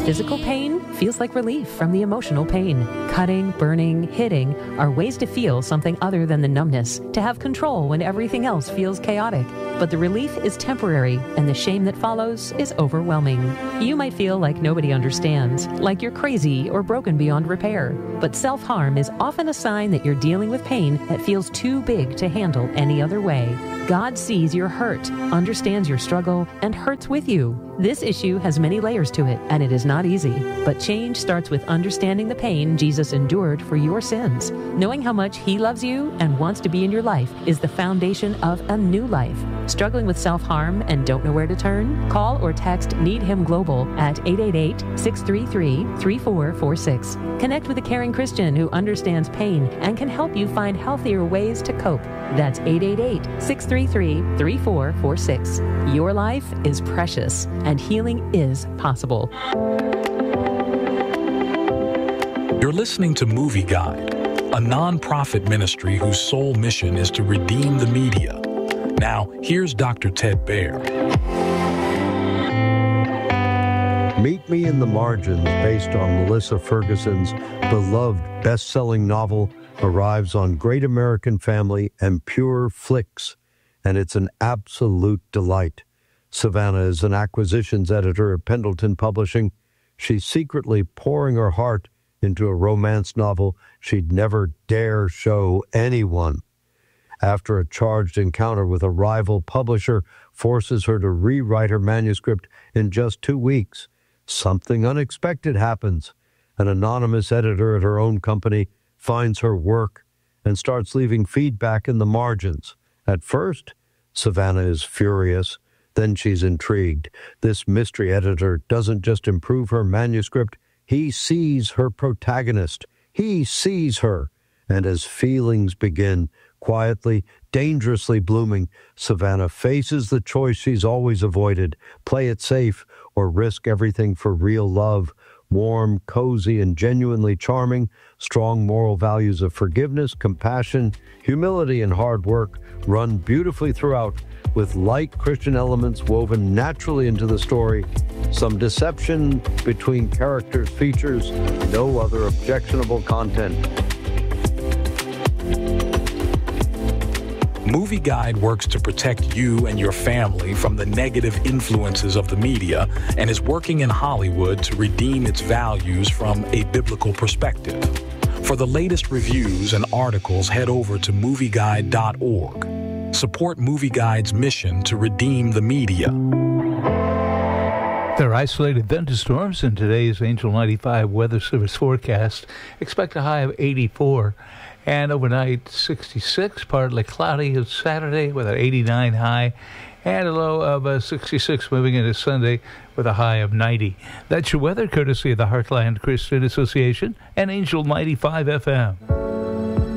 physical pain feels like relief from the emotional pain. Cutting, burning, hitting are ways to feel something other than the numbness, to have control when everything else feels chaotic. But the relief is temporary, and the shame that follows is overwhelming. You might feel like nobody understands, like you're crazy or broken beyond repair. But self-harm is often a sign that you're dealing with pain that feels too big to handle any other way. God sees your hurt, understands your struggle, and hurts with you. This issue has many layers to it, and it is not easy. But change starts with understanding the pain Jesus endured for your sins. Knowing how much He loves you and wants to be in your life is the foundation of a new life. Struggling with self-harm and don't know where to turn? Call or text Need Him Global at 888-633-3446. Connect with a caring Christian who understands pain and can help you find healthier ways to cope. That's 888-633-3446. Your life is precious, and healing is possible. You're listening to Movie Guide, a non-profit ministry whose sole mission is to redeem the media. Now, here's Dr. Ted Baehr. Meet Me in the Margins, based on Melissa Ferguson's beloved best-selling novel, arrives on Great American Family and Pure Flix, and it's an absolute delight. Savannah is an acquisitions editor at Pendleton Publishing. She's secretly pouring her heart into a romance novel she'd never dare show anyone. After a charged encounter with a rival publisher forces her to rewrite her manuscript in just 2 weeks, something unexpected happens. An anonymous editor at her own company finds her work and starts leaving feedback in the margins. At first, Savannah is furious. Then she's intrigued. This mystery editor doesn't just improve her manuscript, he sees her protagonist. He sees her. And as feelings begin, quietly, dangerously blooming, Savannah faces the choice she's always avoided: play it safe or risk everything for real love. Warm, cozy, and genuinely charming, strong moral values of forgiveness, compassion, humility, and hard work run beautifully throughout, with light Christian elements woven naturally into the story. Some deception between characters features no other objectionable content. Movie Guide works to protect you and your family from the negative influences of the media and is working in Hollywood to redeem its values from a biblical perspective. For the latest reviews and articles, head over to MovieGuide.org. Support Movie Guide's mission to redeem the media. There are isolated thunderstorms in today's Angel 95 Weather Service forecast. Expect a high of 84. And overnight, 66, partly cloudy on Saturday with an 89 high, and a low of 66 moving into Sunday with a high of 90. That's your weather, courtesy of the Heartland Christian Association and Angel 95 FM.